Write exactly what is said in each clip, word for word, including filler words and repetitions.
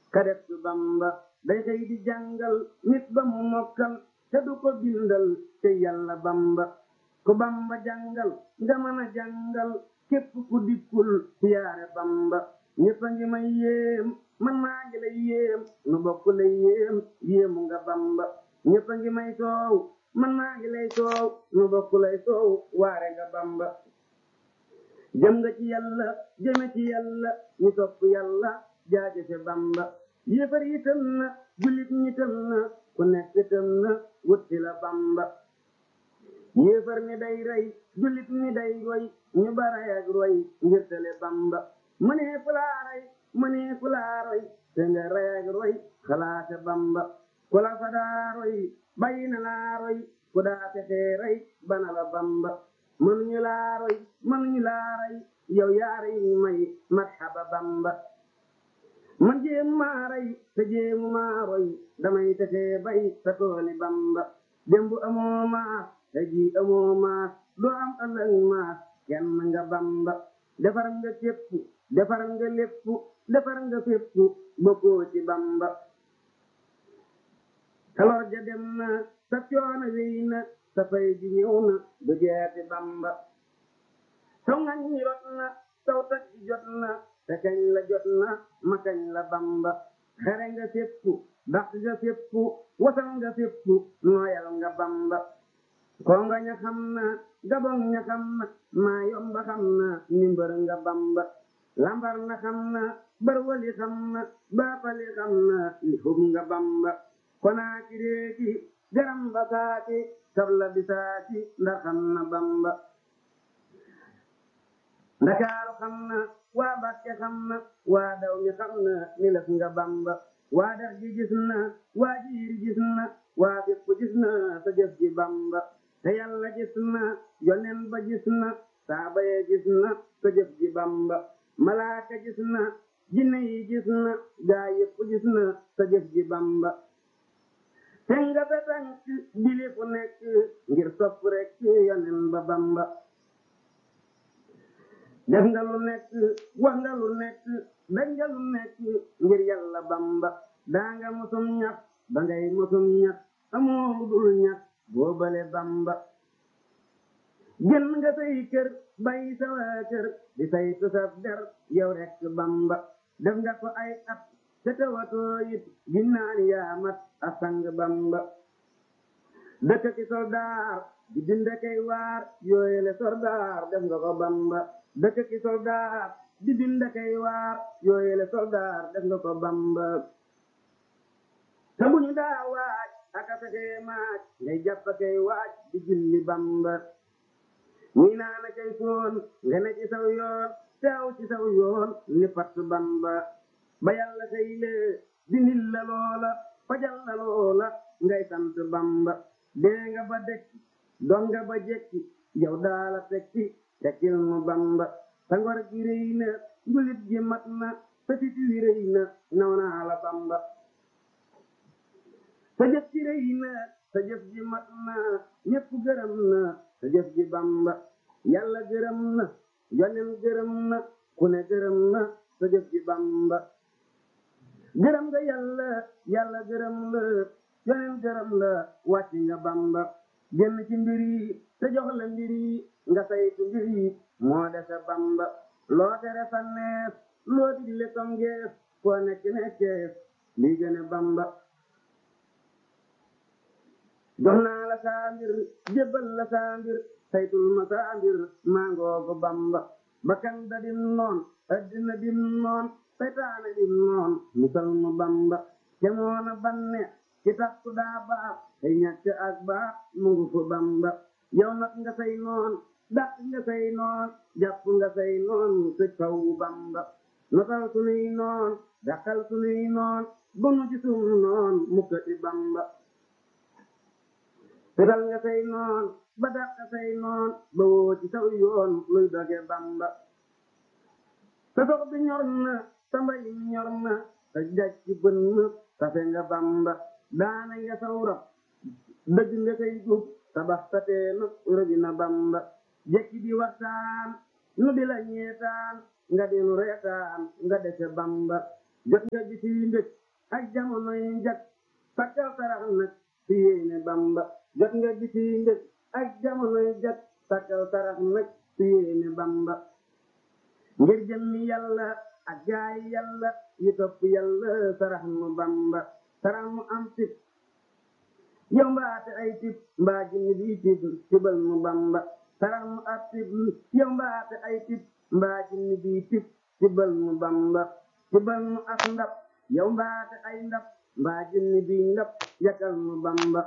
kadet su Bamba day xëy di jàngal nit ba mu mokkal te du ko bindal te yàlla Bamba ku Bamba jàngal nga mën a jàngal képp ku dikkul siyaare Bamba ñëpp a ngi may yéem man maa ngi lay yéem nu bokk lay yéem yéemu nga Bamba ñëpp a ngi may soow man maa ngi lay soow nu bokk lay soow waare nga Bamba jëm nga ci yàlla jëme ci yàlla ñu topp yàlla jaajëfe Bamba yéefar yi tëm na jullit ñi tëm na ku nekk tëm na wutti la Bamba yéefar ni day rey jullit ni day roy ñu baray ak roy ngir tele Bamba mënee fu laa rey mënee fu laa roy te nga rey ak roy xalaate Bamba ku la fa daa roy bàyyi na laa roy ku daa texee rey bana la Bamba mënuñu laa roy mënuñu laa rey yow yaare yi may marhaba Bamba man jéem maa rey te jéemu maa roy damay texee bay sa tooli Bamba démb amoo maas te ji amoo maas doo am ëllëg maas kenn nga Bamba defar nga képp defar nga lépp defar nga fépp bokkoo ci Bamba xaloor ja dem na sa coono wéy na sa fay ji ñëw na du jeeti Bamba saw ngañ ñi rot na saw tag ji jot na te kañ la jot na ma kañ la Bamba xere nga fépp dax nga fépp wasal nga fépp nooyal nga Bamba konga ña xam na gabon ña xam na maa yomba xam na ni mbër nga Bamba lambar na xam na barwali xam na baapali xam na ni hub nga Bamba konaa ki réeki garam ba saaki sabla bi saaki ndax xam na Bamba ndakaaru xam na waa Bakke xam na waa daw mi xam na ni lëf nga Bamba waa dex gi gis na waa jiiri gis na waa fépp gis na sa jëf ji Bamba te yàlla gis na yonen ba gis na saaba ye gis na sa jëf ji Bamba malaaka gis na jinne yi gis na gaa yëpp gis na sa jëf ji Bamba te nga sa tànk bili fu nekk ngir sopp rek yonen ba Bamba def nga lu nekk wax nga lu nekk daj nga lu nekk ngir yàlla Bamba daa nga mosum ñax ba ngay mosum ñax amoo lu dul ñax boobale Bamba gën nga say kër bàyyi sa waa kër di say tusab der yow rek Bamba def nga ko ay at te tawatoo it ginnaan yaa mat a sang Bamba dëkk ki soldaar di dinde kay waar yooyele soldaar def nga ko Bamba dëkk ki soldaar di dinde kay waar yooyele soldaar def nga ko Bamba te bu ñu daa waaj aka fexee maaj ngay jàpp kay waaj di julli Bamba ñii naa na kay foon nga ne ci saw yoon teew ci saw yoon ni pat Bamba ba yàlla say lee di nil la loola fajal la loola ngay sant Bamba dee nga ba dekki doon nga ba jekki yow daala tekki tekkil mu Bamba sa ngor gi rëy na njulit gi mat na sa fit wi rëy na naw naa la Bamba sa jëf ji rëy na sa jëf ji mat na ñépp gërëm na sa jëf ji Bamba yàlla gërëm na yonen gërëm na ku ne gërëm na sa jëf ji Bamba gërëm nga yàlla yàlla gërëm la yonen gërëm la wàcc nga Bamba génn ci mbir yi te jox la mbir yi nga saytu mbir yi moo defe Bamba loo tere sanneef loo digle tom geef foo nekk nekkeef lii gëne Bamba jox naa la saa mbir jébbal la saa mbir saytul ma saa mbir mangoogu Bamba bakkan da dim noon addina dim noon saytaane dim noon musal mu Bamba jamono banne ci tax ku daa baax ay ñàkk ak baax mu ngu fu Bamba yow nag nga say noon dàq nga say noon jàpp nga say noon tëj kaw Bamba notal sunuy noon dàqal sunuy noon bunu ci sunu noon mukkati Bamba tëral nga say noon ba dàq say noon ba woo ci saw yoon luy doge Bamba sa dox bi ñor na sa mbay mi ñor na sa jaj ci bën na safe nga Bamba daana nga saw rab dëgg nga say gub tabax sa teenu rëbi na Bamba jekki di waxtaan nu di la ñeetaan nga di nu reetaan nga dese Bamba jot nga bisi mbég ak jamonoy njak takkal sarax nag si yéene Bamba jot nga bisi mbég ak jamonoy jak takkal sarax nag si yéene Bamba ngir jëmmi yàlla ak gaay yàlla yi topp yàlla sarax mu Bamba sarax mu am tip yow mbaate ay tip mbaa jinni bi tip tibal mu Bamba sarax mu ab tip yow mbaate ay tip mbaa jinni bi tip tibal mu Bamba tibal mu ab ndab yow mbaate ay ndab mbaa jinni bi ndab yakal mu Bamba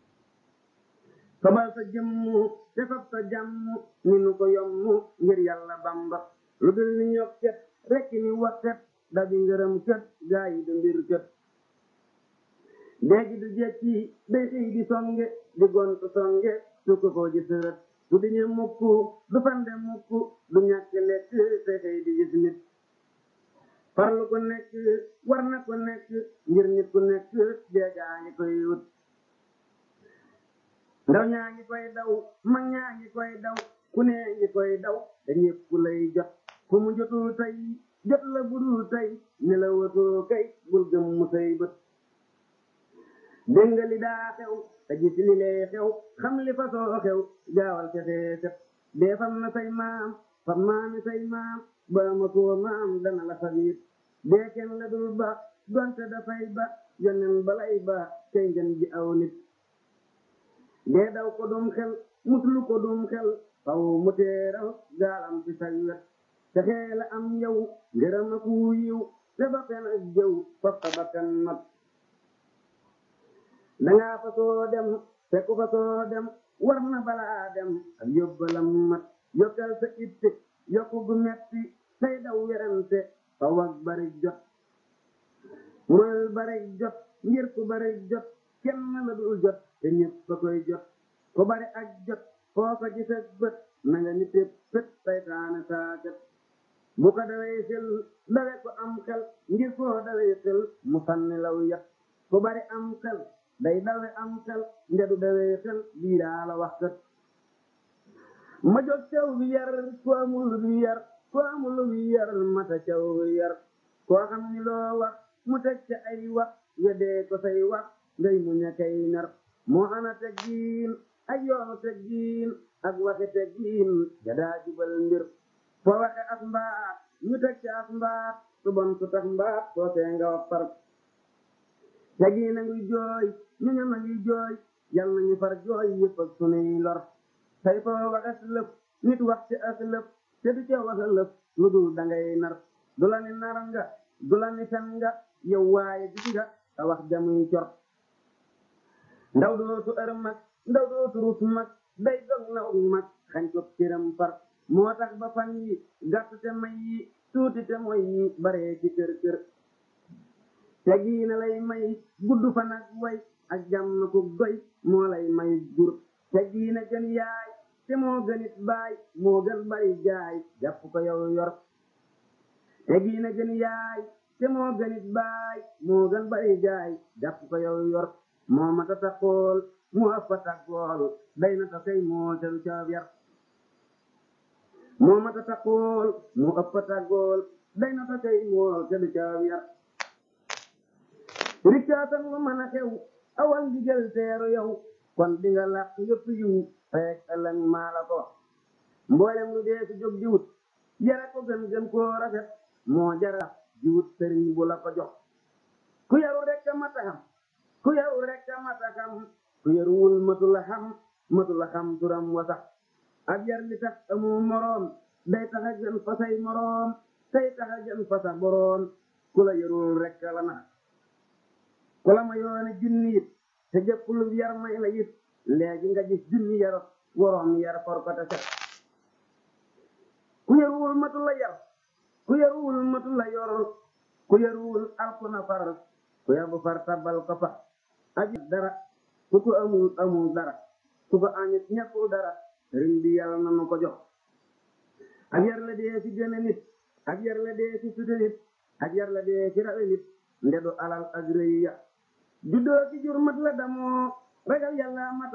sobal sa jëmmu te fab sa jàmmu ni nu ko yommu ngir yàlla Bamba lu dul ni ñokket rekk ni wakket dabi ngërëm kët gaa yi du mbir kët léegi du jekki day xëy di songe di gontu songe su ko ko ji sërët du diñe mukku du fande mukku du ñàkk lekk te xëy di gis nit farlu ko nekk war na ko nekk ngir nit ku nekk jeegaa ngi koy wut ndaw ñaa ngi koy daw mag ñaa ngi koy daw ku ne ngi koy daw te ñépp lay jot fu mu jotul tey jot la budul tey ne la watoo kay bul gëm mu say bët dénga li daa xew te gis li lee xew xam li fa soo xew gaawal fexee set dee fam na say maam fam maami say maam ba ma koo maam dana la fabiit dee kenn la dul ba donte dafay ba yonen balay ba kay ngeen ji aw nit dee daw ko dum xel muslu ko dum xel faw mu teeral gaalam ci sa wet te xeela am yow ngërëm ak wu yiw te ba fen ak jëw faf ta bakkan not dangaa fa soo dem te ku fa soo dem war na balaa dem ak yóbbalam mat yokkal sa itte yokku gu metti say daw werante faw ak bari jot moyul bari jot ngir ku bari jot kenn la dul jot te ñépp fa koy jot ku bari ak jot foo ko gis ak bët na nga nite pët saytaane saakat bu ko dawee xel dawe ko am xel ngir foo dawee xel mu sànni law yat ku bari am xel day dawe am xel ndedu dawee xel lii daa la wax kat ma jóg caw bi yar ku amul bi yar ku amul bi yar mata caw bi yar koo xam ni loo wax mu teg ca ay wax wedee ko say wax ngay mu ñakay nar moo ana teggiin ak yoonu teggiin ak waxe teggiin jadaa jubal mbir foo waxe as mbaat ñu teg ca as mbaat su bon su tax mbaat soo see nga wax far teggiin a ngi jooy ñu ñam a ngi jooy yal nañu far jooy yëpp ak sunuy lor say foo waxe as lëf nit wax ci as lëf te du ca wax a lëf lu dul dangay nar du la ni nar nga du la ni fen nga yow waaye gis nga a wax jamuy cor ndaw dootu ër mag ndaw dootu rus mag day dog naw mag xañ ko cëram far moo tax ba fan yi gàtt te may yi tuuti te mooy yi baree ci kër kër te gii na lay may gudd fan ak way ak jàmm ku doy moo lay may gur te gii na gën yaay te moo gënit baay moo gën bari jaay jàpp ko yow yor te gii na gën yaay te moo gënit baay moo gën bari jaay jàpp ko yow yor moo mata taxool moo ëppa taxool day na ta kay moo telu ca yar moo mata taxool moo ëppa taxool day na ta kay moo telu ca yar riccaatam lu mën a xew awal ndigal teeru yow kon di nga làq yëpp yiw feek ëllëg maa la ko mboolem lu dee si jóg diwut yara ko gën gën koo rafet moo jara diwut sëriñ bu la ko jox ku yaru rek a mata xam ku yaru rek a mata xam ku yaruwul matu la xam matu la xam turam wasax ab yar li tax amu moroom day tax a gën fa say moroom tay tax a gën fa sa boroom ku la yarul rek la nax ku la ma yoone junni it te jëpp lu yar may la it léegi nga gis junni yar woroom yar for ko te set ku yaruwul matu la yar ku yaruwul matu la yor ku yaruwul alku na far ku yabu far tabal ko fa aji dara ku ko amul amul dara ku ko añit ñàkkul dara sëriñ bi yàlla na nu ko jox ak yar la dee ci gën a nit ak yar la dee ci sute nit ak yar la dee ci rawe nit ndedu alal ak rëy ya juddoo ci jur mat la damoo ragal yàlla mat